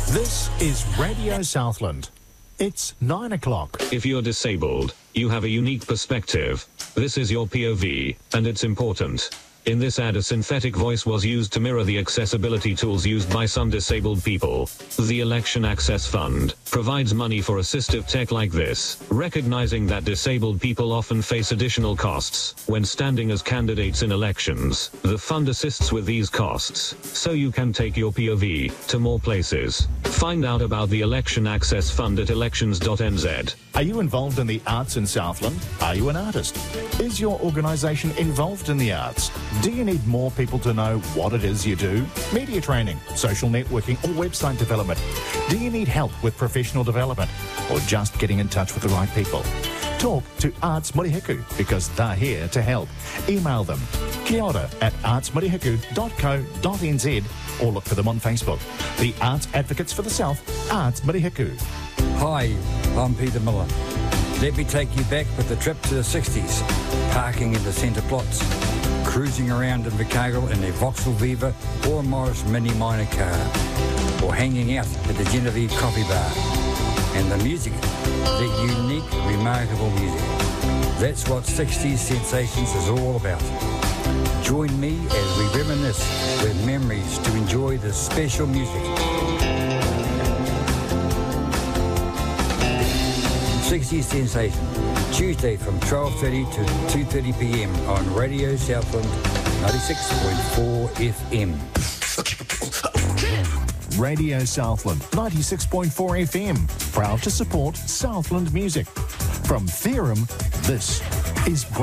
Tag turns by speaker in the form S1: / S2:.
S1: This is Radio Southland. It's 9 o'clock.
S2: If you're disabled, you have a unique perspective. This is your POV, and it's important. In this ad, a synthetic voice was used to mirror the accessibility tools used by some disabled people. The Election Access Fund provides money for assistive tech like this, recognizing that disabled people often face additional costs when standing as candidates in elections. The fund assists with these costs, so you can take your POV to more places. Find out about the Election Access Fund at elections.nz.
S1: Are you involved in the arts in Southland? Are you an artist? Is your organisation involved in the arts? Do you need more people to know what it is you do? Media training, social networking or website development? Do you need help with professional development or just getting in touch with the right people? Talk to Arts Murihiku because they're here to help. Email them kiora@artsmurihiku.co.nz or look for them on Facebook. The Arts Advocates for the South, Arts Murihiku.
S3: Hi, I'm Peter Miller. Let me take you back with a trip to the 60s, parking in the centre plots, cruising around in Invercargill in a Vauxhall Viva or a Morris Mini minor car, or hanging out at the Genevieve Coffee Bar. And the music, the unique, remarkable music. That's what 60s Sensations is all about. Join me as we reminisce with memories to enjoy this special music. 60s Sensation, Tuesday from 12:30 to 2:30 p.m. on Radio Southland 96.4 FM.
S1: Radio Southland 96.4 FM, proud to support Southland music. From Theorem, this is